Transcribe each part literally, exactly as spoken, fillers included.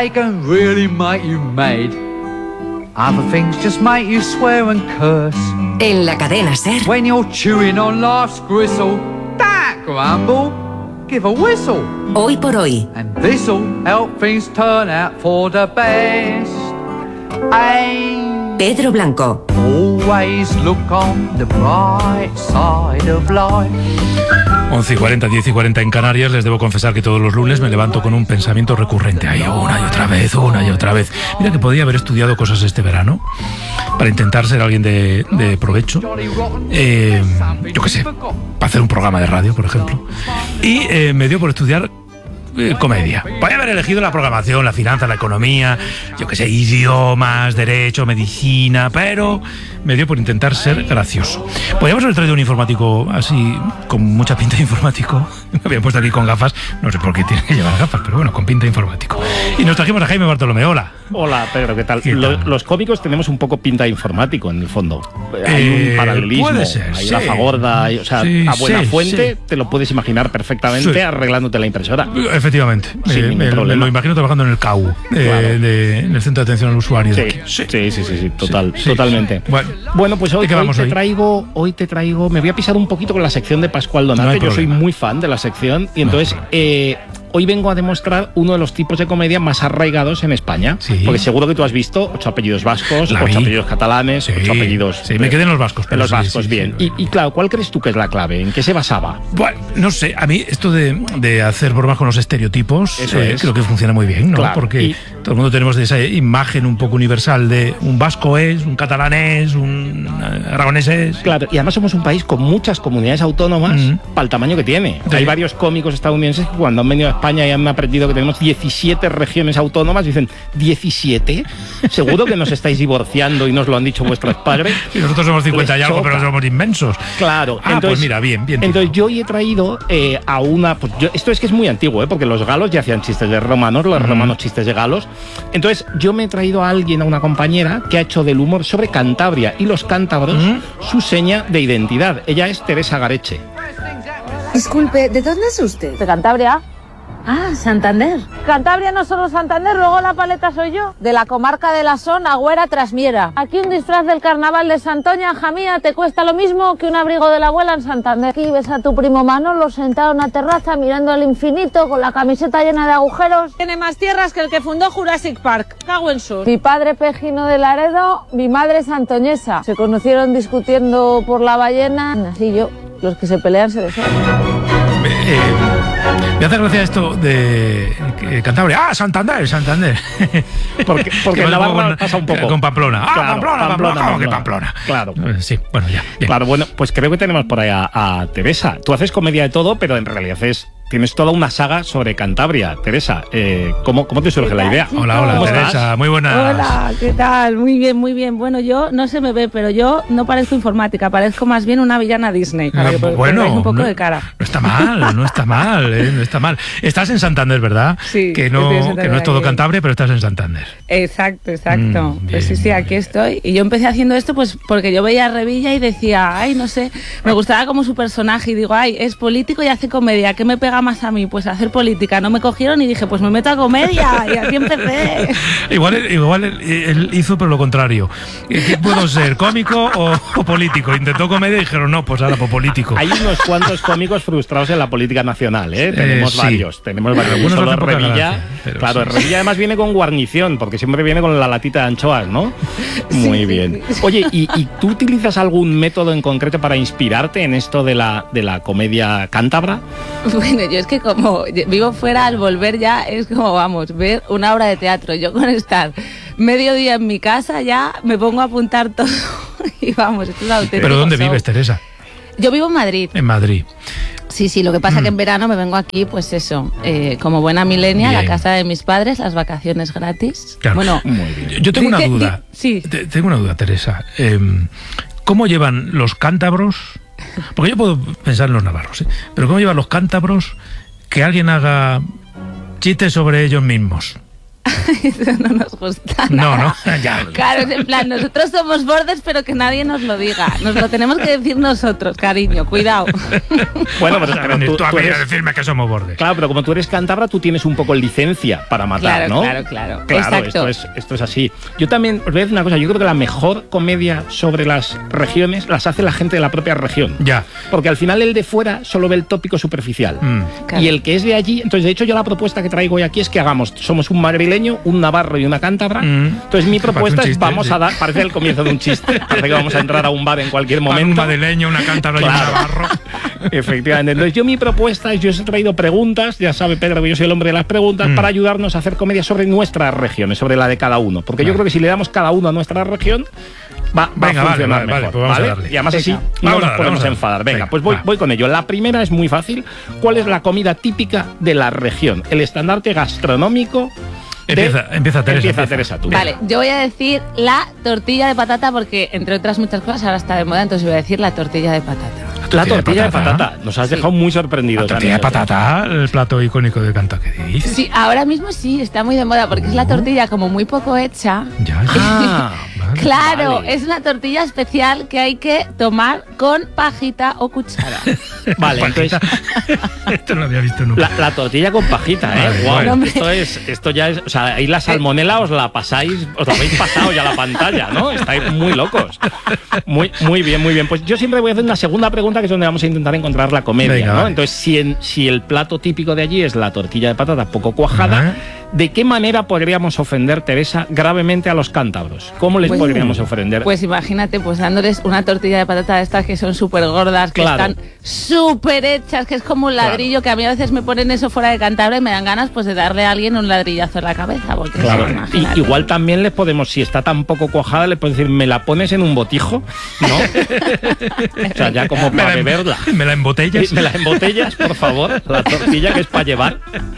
they can really make you mad. Other things just make you swear and curse. En la cadena SER. When you're chewing on life's gristle, don't grumble, give a whistle. Hoy por hoy. And this'll help things turn out for the best. And Pedro Blanco. Always look on the bright side of life. once y cuarenta, diez y cuarenta en Canarias. Les debo confesar que todos los lunes me levanto con un pensamiento recurrente. Ahí una y otra vez, una y otra vez. Mira que podía haber estudiado cosas este verano para intentar ser alguien de, de provecho. Eh, yo qué sé, para hacer un programa de radio, por ejemplo. Y eh, me dio por estudiar eh, comedia. Podría haber elegido la programación, la finanza, la economía, yo qué sé, idiomas, derecho, medicina, pero me dio por intentar ser gracioso. Podríamos haber traído un informático así, con mucha pinta de informático. Me había puesto aquí con gafas, no sé por qué tiene que llevar gafas, pero bueno, con pinta de informático. Y nos trajimos a Jaime Bartolomé. Hola. Hola, Pedro, ¿qué tal? ¿Qué tal? Los, los cómicos tenemos un poco pinta de informático en el fondo. Hay Eh, un paralelismo, puede ser, hay sí. la fagorda, hay- o sea, Sí, a buena sí, fuente sí. te lo puedes imaginar perfectamente Sí. arreglándote la impresora. Efectivamente. Sin Eh, ningún me, me problema. lo imagino trabajando en el C A U, eh, Claro. de, en el Centro de Atención al Usuario. Sí, de aquí. sí, sí, sí, sí, total, sí, totalmente. sí. Bueno, Bueno, pues hoy, ¿de qué hoy vamos te hoy? traigo, hoy te traigo, me voy a pisar un poquito con la sección de Pascual No hay Donate. Yo soy problema. muy fan de la sección y entonces problema. eh, hoy vengo a demostrar uno de los tipos de comedia más arraigados en España. Sí. Porque seguro que tú has visto ocho apellidos vascos, La ocho vi. apellidos catalanes, Sí, ocho apellidos. sí, me quedé en los vascos, En pero los sí, vascos, sí, bien. sí, y, y claro, ¿cuál crees tú que es la clave? ¿En qué se basaba? Bueno, no sé, a mí esto de, de hacer bromas con los estereotipos Eso eh, es. creo que funciona muy bien, ¿no? Claro, Porque y- todo el mundo tenemos esa imagen un poco universal de un vasco es, un catalán es, un eh, aragonés es. Claro, y además somos un país con muchas comunidades autónomas Mm. para el tamaño que tiene. Sí. Hay varios cómicos estadounidenses que cuando han venido a España y han aprendido que tenemos diecisiete regiones autónomas, dicen, ¿diecisiete? ¿Seguro que nos estáis divorciando y nos lo han dicho vuestros padres? Y nosotros somos cincuenta y Les algo, choca. pero somos inmensos. Claro. Ah, pues mira, bien, bien. Entonces yo hoy he traído eh, a una... Pues yo, esto es que es muy antiguo, ¿eh? Porque los galos ya hacían chistes de romanos, los Ujú. romanos chistes de galos. Entonces yo me he traído a alguien, a una compañera, que ha hecho del humor sobre Cantabria y los cántabros Ujú. su seña de identidad. Ella es Teresa Gareche. Disculpe, ¿de dónde es usted? De Cantabria. Ah, Santander. Cantabria no solo Santander, luego la paleta soy yo. De la comarca de la Son, Agüera, Trasmiera. Aquí un disfraz del carnaval de Santoña, Jamía, te cuesta lo mismo que un abrigo de la abuela en Santander. Aquí ves a tu primo Manolo sentado en una terraza mirando al infinito con la camiseta llena de agujeros. Tiene más tierras que el que fundó Jurassic Park. Cago en sus. Mi padre Pejino de Laredo, mi madre santoñesa. Se conocieron discutiendo por la ballena. Así yo, los que se pelean se desean. Eh, me hace gracia esto de eh, Cantabria. Ah, Santander, Santander. Porque, porque Que en va Navarra con- pasa un poco. Con Pamplona. Ah, Claro, Pamplona, Pamplona, ¿cómo que Pamplona? Claro. Eh, Sí, bueno, ya. bien. Claro, bueno, pues creo que tenemos por ahí a, a Teresa. Tú haces comedia de todo, pero en realidad es, tienes toda una saga sobre Cantabria. Teresa, eh, ¿cómo, ¿cómo te surge la idea? Hola, hola, ¿Cómo Teresa, estás? muy buenas. Hola, ¿qué tal? Muy bien, muy bien. Bueno, yo no se me ve, pero yo no parezco informática, parezco más bien una villana Disney. Para Eh, que po- bueno, pongáis un poco no, de cara. no está mal, no está mal, eh, no está mal. Estás en Santander, ¿verdad? Sí, que estoy no, en Santander que no es todo aquí. Cantabria, pero estás en Santander. Exacto, exacto. Mm, pues sí, bien, sí, aquí estoy. Y yo empecé haciendo esto pues porque yo veía a Revilla y decía, ay, no sé, me gustaba como su personaje y digo, ay, es político y hace comedia, ¿qué me pega más a mí? Pues hacer política. No me cogieron y dije, pues me meto a comedia y así empecé. Igual, él- igual él, él hizo pero lo contrario. ¿Qué puedo ser, cómico o, o político? Intentó comedia y dijeron, no, pues ahora por político. Hay unos cuantos cómicos frustrados en la política nacional, ¿eh? Tenemos sí. varios, tenemos varios. Algunos Solo hacen poca Revilla, gracia, pero claro, sí. Revilla además viene con guarnición, porque siempre viene con la latita de anchoas, ¿no? Muy sí, bien. sí. Oye, ¿y, y tú utilizas algún método en concreto para inspirarte en esto de la, de la comedia cántabra? Bueno, yo es que como vivo fuera, al volver ya es como, vamos, ver una obra de teatro. Yo con estar medio día en mi casa ya me pongo a apuntar todo y vamos, esto es auténtico. ¿Pero dónde show. vives, Teresa? Yo vivo en Madrid. En Madrid. Sí, sí, lo que pasa es que en verano me vengo aquí, pues eso, eh, como buena milenia, a la Bien. casa de mis padres, las vacaciones gratis. Claro. Bueno, Muy bien. Yo- Yo tengo una Dice- duda. di- sí. Te- Tengo una duda, Teresa. Eh, ¿Cómo llevan los cántabros? Porque yo puedo pensar en los navarros, ¿eh? Pero ¿cómo llevan los cántabros que alguien haga chistes sobre ellos mismos? Eso no nos gusta No, nada. no, ya. Claro, es en plan, nosotros somos bordes, pero que nadie nos lo diga. Nos lo tenemos que decir nosotros, cariño, cuidado. Bueno, pero, pero Venir tú, tú a tú venir eres- a decirme que somos bordes. Claro, pero como tú eres cántabra, tú tienes un poco licencia para matar, Claro, ¿no? claro, claro. Claro, Exacto. esto es, esto es así. Yo también, os voy a decir una cosa, yo creo que la mejor comedia sobre las regiones las hace la gente de la propia región. Ya. Porque al final el de fuera solo ve el tópico superficial. Mm. Claro. Y el que es de allí, entonces de hecho yo la propuesta que traigo hoy aquí es que hagamos, somos un madrileño, un navarro y una cántabra. Mm. Entonces mi Parece propuesta un es chiste, vamos sí. a dar, parece el comienzo de un chiste, parece que vamos a entrar a un bar en cualquier Un momento. madrileño, una cántabra y un Claro. navarro. Efectivamente. Entonces, yo mi propuesta es, yo os he traído preguntas, ya sabe Pedro que yo soy el hombre de las preguntas, Mm. para ayudarnos a hacer comedia sobre nuestras regiones, sobre la de cada uno. Porque yo Vale. creo que si le damos cada uno a nuestra región, va, va Venga, a vale, funcionar vale, vale, mejor. pues vamos a ¿vale? darle. Y además así Venga. no Vamos a nos darle, podemos vamos a darle. enfadar. Venga, Venga, pues voy, va. voy con ello. La primera es muy fácil. ¿Cuál es la comida típica de la región? El estandarte gastronómico de- Empieza, empieza Teresa. Empieza Teresa, tú. Vale, yo voy a decir la tortilla de patata porque, entre otras muchas cosas, ahora está de moda, entonces voy a decir la tortilla de patata. La tortilla de tortilla de patata. patata. Nos has Sí. dejado muy sorprendidos. La tortilla de a nosotros. patata, el plato icónico de Kentucky. ¿Qué dices? Sí, ahora mismo sí, está muy de moda porque es la tortilla como muy poco hecha. Ya, ya. Ah, Vale. Claro, Vale. es una tortilla especial que hay que tomar con pajita o cuchara. vale, entonces Esto no lo había visto nunca. La, la tortilla con pajita, ¿eh? Vale, Guau, bueno. Hombre. esto es, esto ya es, o sea, ahí la salmonela os la pasáis, os la habéis pasado ya a la pantalla, ¿no? Estáis muy locos. Muy, muy bien, muy bien. Pues yo siempre voy a hacer una segunda pregunta que es donde vamos a intentar encontrar la comedia, Venga, ¿no? vale. Entonces, si, en- si el plato típico de allí es la tortilla de patata poco cuajada, Ajá. ¿de qué manera podríamos ofender, Teresa, gravemente a los cántabros? ¿Cómo les Pues- podríamos ofender? Pues imagínate, pues dándoles una tortilla de patata de estas que son súper gordas, que Claro. están súper hechas, que es como un Claro. ladrillo, que a mí a veces me ponen eso fuera de Cantabria y me dan ganas pues de darle a alguien un ladrillazo en la cabeza. Porque Claro, sí, y, imagínate. igual también les podemos, si está tan poco cuajada, les podemos decir, ¿me la pones en un botijo? ¿No? O sea, ya como Me para la, em- beberla. me la embotellas. ¿Me la embotellas, por favor? La tortilla que es para llevar.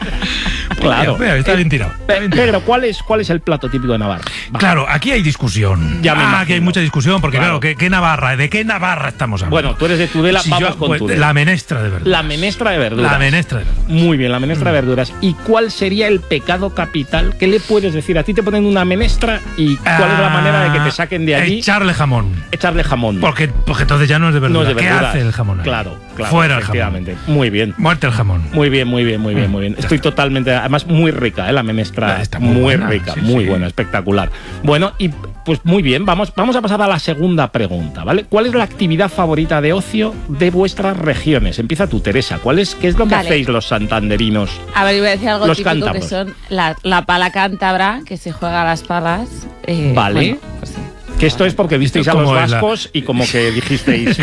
Claro. Mira, está bien tirado. Está bien tirado. Pedro, ¿cuál es, ¿cuál es el plato típico de Navarra? Va. Claro, aquí hay discusión. Ya me ah, imagino. aquí hay mucha discusión, porque Claro. claro, ¿qué, qué Navarra? ¿De qué Navarra estamos hablando? Bueno, tú eres de Tudela, Si vamos yo- con pues, Tudela. La menestra de verdad. La menestra de verduras. La menestra de verdad. Muy bien, la menestra de verduras. ¿Y cuál sería el pecado capital? ¿Qué le puedes decir? A ti te ponen una menestra y ¿cuál es la manera de que te saquen de allí? Echarle jamón. Echarle jamón. Porque, porque entonces ya no es de verdura. no es de ¿Qué verduras. hace el jamón ahí? Claro, claro. Fuera el jamón. efectivamente. Muy bien. Muerte el jamón. Muy bien, muy bien, muy bien, muy bien. Estoy totalmente, además muy rica, ¿eh? La menestra Está muy, muy buena, rica, sí, muy sí. buena, espectacular. Bueno, y pues muy bien, vamos, vamos a pasar a la segunda pregunta, ¿vale? ¿Cuál es la actividad favorita de ocio de vuestras regiones? Empieza tú, Teresa. ¿Cuál es, ¿Qué es lo que Vale. hacéis los santanderinos? A ver, iba a decir algo Los típico cántabros. que son la, la pala cántabra, que se juega a las palas. eh, Vale. bueno, pues sí. Que esto es porque visteis a Esto los como es la- vascos y como que dijisteis...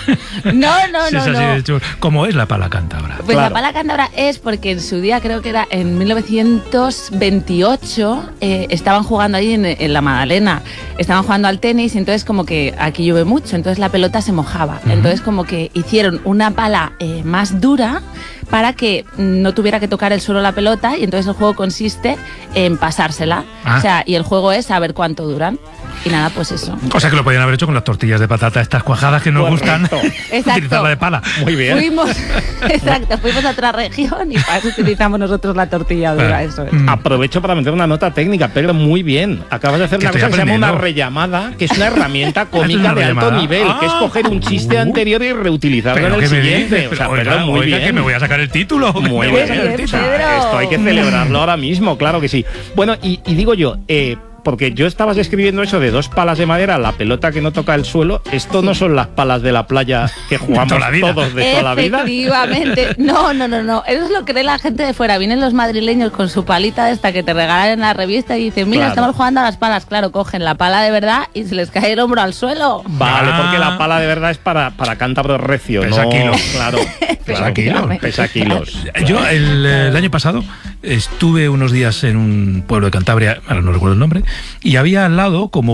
No, no, Sí, no, es así no. de chulo. ¿Cómo es la pala cántabra? Pues Claro. la pala cántabra es porque en su día, creo que era en mil novecientos veintiocho, eh, estaban jugando ahí en, en la Magdalena, estaban jugando al tenis, entonces como que aquí llueve mucho, entonces la pelota se mojaba. Entonces como que hicieron una pala eh, más dura para que no tuviera que tocar el suelo la pelota y entonces el juego consiste en pasársela. Ah. O sea, y el juego es saber cuánto duran. Y nada, pues eso. Cosa que lo podían haber hecho con las tortillas de patata, estas cuajadas que nos gustan. Correcto. Exacto. Utilizarla de pala. Muy bien. Fuimos, exacto, fuimos a otra región y para eso utilizamos nosotros la tortilla dura, Ah. eso es. Mm. Aprovecho para meter una nota técnica, Pedro, muy bien. Acabas de hacer Que una estoy cosa que se llama una aprendiendo. rellamada, que es una herramienta cómica una de alto rellamada? nivel, que es Ah. coger un chiste Uh. anterior y reutilizarlo en Pero el ¿qué me siguiente. dices? O sea, Oiga, Pedro, muy oiga, bien. que me voy a sacar el título. que Muy me voy a bien, sacar el bien, título. Pedro. Esto hay que celebrarlo ahora mismo, claro que sí. Bueno, y, y digo yo, eh, porque yo estabas escribiendo eso de dos palas de madera, la pelota que no toca el suelo, esto no son las palas de la playa que jugamos Toda la vida. todos de toda la vida. Efectivamente. No, no, no, no. Eso es lo que cree la gente de fuera. Vienen los madrileños con su palita de esta que te regalan en la revista y dicen, mira, Claro. estamos jugando a las palas. Claro, cogen la pala de verdad y se les cae el hombro al suelo. Vale, Ah. porque la pala de verdad es para, para cántabro recio, Pesa ¿no? kilos. Claro, Pesa claro, kilos. Pesa kilos. Yo el, eh, el año pasado estuve unos días en un pueblo de Cantabria, ahora no recuerdo el nombre, y había al lado como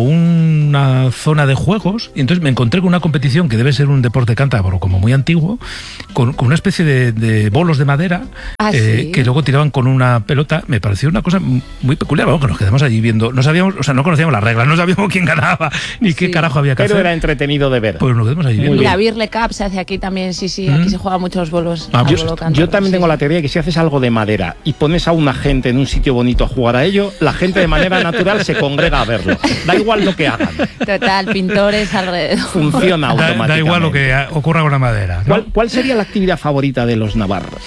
una zona de juegos, y entonces me encontré con una competición que debe ser un deporte cántabro como muy antiguo, con, con una especie de, de bolos de madera Ah, eh, ¿sí? que luego tiraban con una pelota. Me pareció una cosa muy peculiar, vamos, que nos quedamos allí viendo, no sabíamos, o sea, no conocíamos las reglas, no sabíamos quién ganaba, ni qué Sí. carajo había que Pero hacer. era entretenido de ver. Pues nos quedamos allí Muy viendo. bien. La Birle Cup se hace aquí también, sí, sí, aquí Mm. se juega mucho los bolos. Ah, al Yo, bolo yo cántabro, también sí. tengo la teoría de que si haces algo de madera y pones a una gente en un sitio bonito a jugar a ello, la gente de manera natural se congrega a verlo. Da igual lo que hagan. Total, pintores alrededor. Funciona Da, automáticamente. da igual lo que ocurra con la madera, ¿no? ¿Cuál, ¿Cuál sería la actividad favorita de los navarros?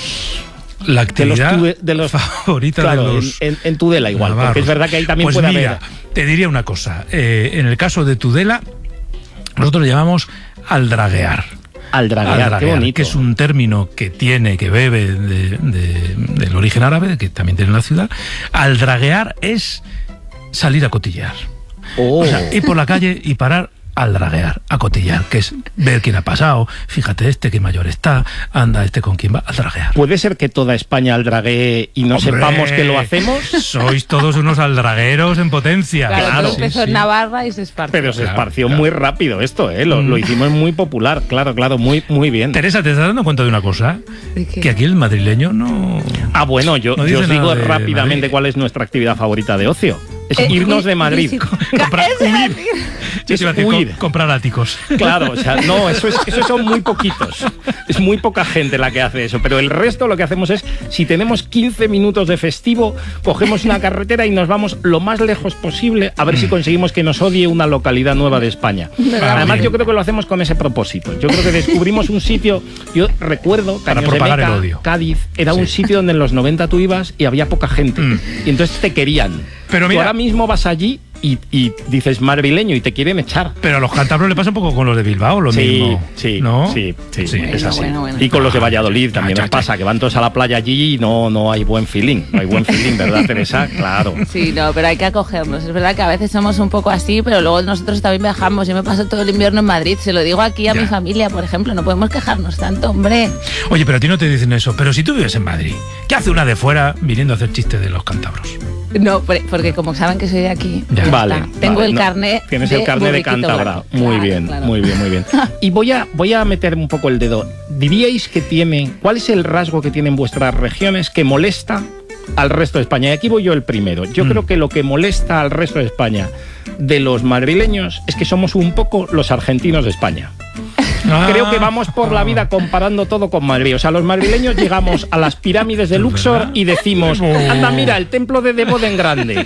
La De los, actividad tude- de los favorita claro, de los en, en, en Tudela igual, navarros. porque es verdad que ahí también Pues puede mira, haber. te diría una cosa. Eh, en el caso de Tudela, nosotros le llamamos aldraguear. Aldraguear, Aldraguear, qué bonito. que es un término que tiene, que bebe de- de- del origen árabe, que también tiene la ciudad. Aldraguear es salir a cotillear. Oh. O sea, ir por la calle y parar al draguear, a cotillar, que es ver quién ha pasado, fíjate este que mayor está, anda este con quién va, al draguear. ¿Puede ser que toda España aldraguee y no ¡Hombre! sepamos que lo hacemos? Sois todos unos aldragueros en potencia. Claro, Claro, todo sí, empezó sí. en Navarra y se esparció. Pero se Claro, esparció claro. muy rápido esto, ¿eh? Lo, lo hicimos muy popular, claro, claro, muy, muy bien. Teresa, ¿te estás dando cuenta de una cosa? ¿De qué? Que aquí el madrileño no... Ah, bueno, yo, No yo dice os digo nada de rápidamente Madrid. cuál es nuestra actividad favorita de ocio. Es Eh, irnos de vi- Madrid. visita- Comprar- Eso iba a huir. decir. Yo te iba a decir, huir. co- comprar áticos. Claro, o sea, no, eso, es, eso son muy poquitos. Es muy poca gente la que hace eso. Pero el resto lo que hacemos es, si tenemos quince minutos de festivo, cogemos una carretera y nos vamos lo más lejos posible a ver si conseguimos que nos odie una localidad nueva de España. ¿Verdad? Además, bien. yo creo que lo hacemos con ese propósito. Yo creo que descubrimos un sitio, yo recuerdo, Para Caños de propagar Meca, el odio. Cádiz, era un sitio donde en los noventa tú ibas y había poca gente. Mm. Y entonces te querían. Pero Tú mira- ahora mismo vas allí y, y dices madrileño y te quieren echar. Pero a los cántabros le pasa un poco con los de Bilbao, lo Sí, mismo. sí, ¿no? sí, sí, Sí. es así. Bueno, bueno. Y con los de Valladolid también Ah, nos cha, cha. pasa, que van todos a la playa allí y no, no hay buen feeling. No hay buen feeling, ¿verdad, Teresa? Claro. Sí, no, pero hay que acogernos. Es verdad que a veces somos un poco así, pero luego nosotros también viajamos. Yo me paso todo el invierno en Madrid. Se lo digo aquí a Ya. mi familia, por ejemplo. No podemos quejarnos tanto, hombre. Oye, pero a ti no te dicen eso. Pero si tú vives en Madrid, ¿qué hace una de fuera viniendo a hacer chistes de los cántabros? No, por- porque como saben que soy de aquí, Ya. ya Vale. está. Tengo vale, el no, carnet. Tienes el carnet de burriquito Cántabra. blanco. Muy Claro, bien, claro. muy bien, muy bien. Y voy a, voy a meter un poco el dedo. ¿Diríais que tiene, cuál es el rasgo que tienen vuestras regiones que molesta al resto de España? Y aquí voy yo el primero. Yo Mm. creo que lo que molesta al resto de España de los madrileños es que somos un poco los argentinos de España. Creo que vamos por la vida comparando todo con Madrid. O sea, los madrileños llegamos a las pirámides de Luxor y decimos, anda, mira, el templo de Devot en grande.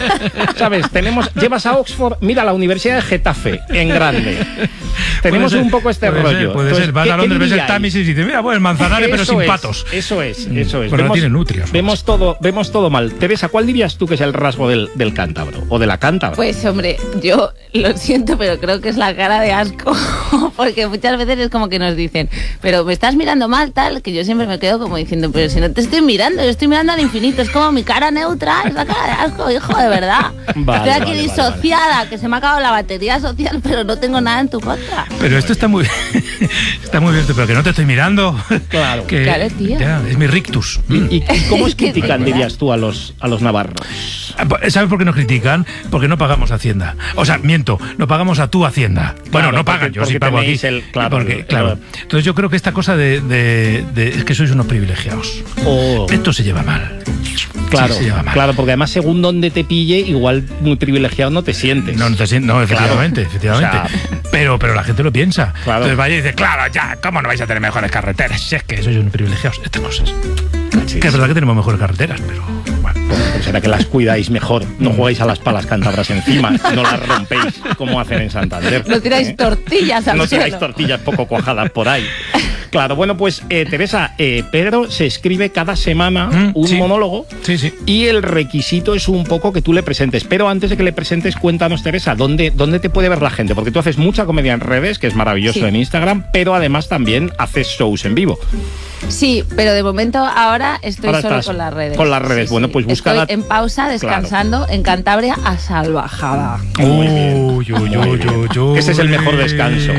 ¿Sabes? Tenemos, llevas a Oxford, mira, la Universidad de Getafe en grande. Tenemos Puede ser, un poco este puede rollo. ser, puede Entonces, ser. Vas ¿qué- a qué Londres, ves el diríais? Támesis y dices, mira, pues Manzanares, pero Eso sin es, patos. Eso es, eso es. Bueno, no tiene nutrias. Vemos todo, vemos todo mal. Teresa, ¿cuál dirías tú que es el rasgo del, del cántabro o de la cántabra? Pues hombre, yo lo siento, pero creo que es la cara de asco, porque muchas veces es como que nos dicen, pero me estás mirando mal, tal, que yo siempre me quedo como diciendo, pero si no te estoy mirando, yo estoy mirando al infinito, es como mi cara neutra, es la cara de asco, hijo, de verdad. Vale, estoy aquí vale, disociada, que se me ha acabado la batería social, pero no tengo nada en tu contra. Pero esto está muy está muy bien, pero que no te estoy mirando. Claro. Que, Claro, tío. ya, es mi rictus. ¿Y, y cómo os Es que critican, de verdad. dirías tú, a los, a los navarros? ¿Sabes por qué nos critican? Porque no pagamos Hacienda. O sea, miento, no pagamos a tu Hacienda. Bueno, Claro, no pagan, porque- yo sí porque pago aquí. tenéis el- claro, Porque, el- claro. el- Entonces yo creo que esta cosa de, de- de- es que sois unos privilegiados. O- Esto se lleva mal. Claro, Sí, se lleva mal. claro, porque además según donde te pille, igual muy privilegiado no te sientes. No, no, te sien- no, efectivamente, Claro. efectivamente. O sea, pero, pero la gente lo piensa. Claro. Entonces vaya y dice, claro, ya, ¿cómo no vais a tener mejores carreteras? Si es que sois unos privilegiados. Estas cosas. sí, Que es sí. verdad que tenemos mejores carreteras, pero bueno. Pues será que las cuidáis mejor, no jugáis a las palas cántabras encima, no las rompéis como hacen en Santander. No tiráis ¿Eh? tortillas al No tiráis suelo. tortillas poco cuajadas por ahí. Claro, bueno, pues eh, Teresa, eh, Pedro se escribe cada semana Mm, un sí. monólogo Sí, sí. y el requisito es un poco que tú le presentes. Pero antes de que le presentes, cuéntanos, Teresa, ¿dónde, dónde te puede ver la gente? Porque tú haces mucha comedia en redes, que es maravilloso Sí. en Instagram, pero además también haces shows en vivo. Sí, pero de momento ahora estoy Ahora solo estás con las redes. con las redes. Bueno, pues busca Estoy la- en pausa, descansando en Cantabria a salvajada. Muy bien. Uy, uy, Muy uy, bien. uy, uy. Ese es el mejor descanso.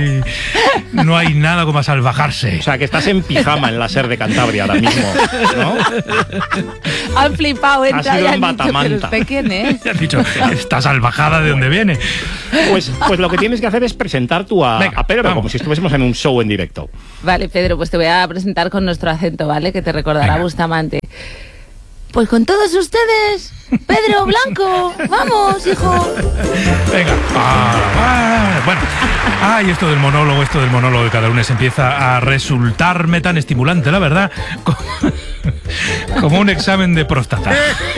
No hay nada como salvajarse. O sea, que estás en pijama en la SER de Cantabria ahora mismo, ¿no? Han flipado, Ha entra sido y en han dicho, pero batamanta. ¿usted quién es? Has dicho, esta salvajada de dónde viene. Pues, pues lo que tienes que hacer es presentar tú a, Venga, a Pedro vamos. como si estuviésemos en un show en directo. Vale, Pedro, pues te voy a presentar con nuestro acento, ¿vale? Que te recordará Venga. Bustamante. Pues con todos ustedes, Pedro Blanco, vamos, hijo. Venga. Ah, ah, bueno. Ay, esto del monólogo, esto del monólogo de cada lunes empieza a resultarme tan estimulante, la verdad, como, como un examen de próstata.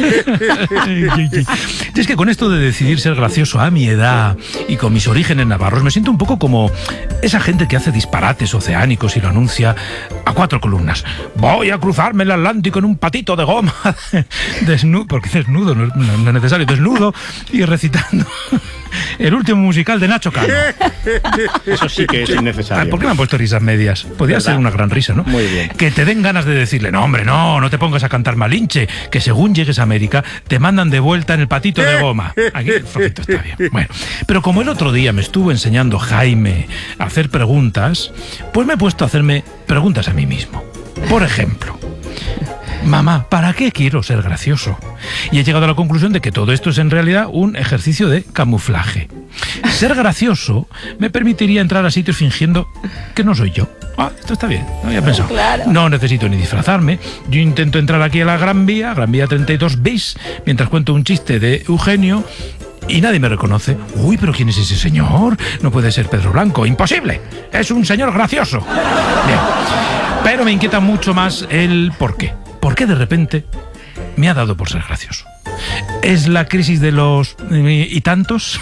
Y es que con esto de decidir ser gracioso a mi edad y con mis orígenes navarros, me siento un poco como esa gente que hace disparates oceánicos y lo anuncia a cuatro columnas. Voy a cruzarme el Atlántico en un patito de goma, desnudo, porque desnudo, no, no es necesario, desnudo, y recitando el último musical de Nacho Cano. Eso sí que es innecesario. ¿Por qué me han puesto risas medias? Podría ser una gran risa, ¿no? Muy bien. Que te den ganas de decirle, no, hombre, no, no te pongas a cantar Malinche, que según llegues a América te mandan de vuelta en el patito de goma. Aquí el flojito está bien. Bueno, pero como el otro día me estuvo enseñando Jaime a hacer preguntas, pues me he puesto a hacerme preguntas a mí mismo. Por ejemplo, mamá, ¿para qué quiero ser gracioso? Y he llegado a la conclusión de que todo esto es en realidad un ejercicio de camuflaje. Ser gracioso me permitiría entrar a sitios fingiendo que no soy yo. Ah, esto está bien, no había pensado. Claro. No necesito ni disfrazarme. Yo intento entrar aquí a la Gran Vía, Gran Vía treinta y dos bis, mientras cuento un chiste de Eugenio y nadie me reconoce. Uy, pero ¿quién es ese señor? No puede ser Pedro Blanco. ¡Imposible! Es un señor gracioso. Bien. Pero me inquieta mucho más el por qué. ¿Por qué de repente me ha dado por ser gracioso? ¿Es la crisis de los y, y tantos?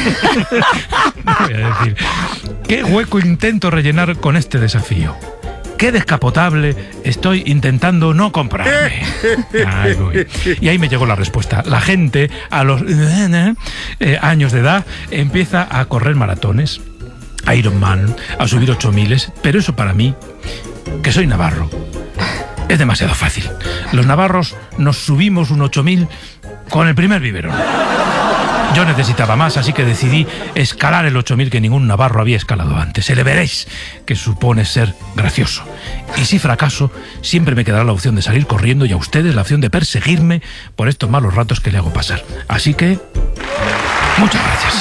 No voy a decir. ¿Qué hueco intento rellenar con este desafío? ¿Qué descapotable estoy intentando no comprarme? Ahí voy. Y ahí me llegó la respuesta. La gente a los eh, años de edad empieza a correr maratones, a Ironman, a subir ocho miles, pero eso para mí, que soy navarro, es demasiado fácil. Los navarros nos subimos un ocho mil con el primer biberón. Yo necesitaba más, así que decidí escalar el ocho mil que ningún navarro había escalado antes. Se le veréis que supone ser gracioso. Y si fracaso, siempre me quedará la opción de salir corriendo y a ustedes la opción de perseguirme por estos malos ratos que le hago pasar. Así que, muchas gracias.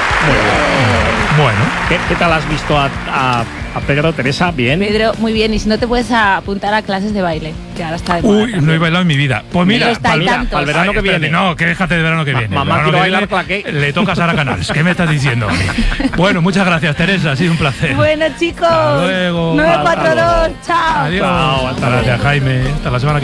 Bueno. ¿Qué, qué tal has visto a, a, a Pedro, Teresa? ¿Bien? Pedro, muy bien. Y si no te puedes apuntar a clases de baile, que ahora está de moda. Uy, no he bailado en mi vida. Pues mira, para el, para el verano que viene. No, que déjate de verano que Ma viene. mamá, quiero bailar claqué. Le toca a Sara Canals. ¿Qué me estás diciendo? Bueno, muchas gracias, Teresa. Ha sido un placer. Bueno, chicos. Hasta luego. nueve cuatro dos. Chao. Adiós. Chao, hasta Gracias, Jaime. Hasta la semana que viene.